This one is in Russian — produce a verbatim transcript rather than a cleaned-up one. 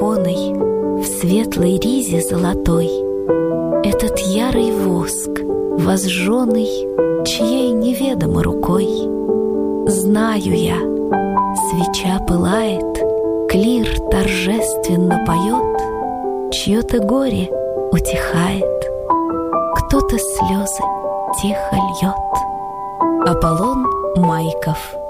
иконой в светлой ризе золотой этот ярый воск, возжженный чьей неведомо рукой. Знаю я, свеча пылает, клир торжественно поет, чье-то горе утихает, кто-то слезы тихо льет. Аполлон Майков.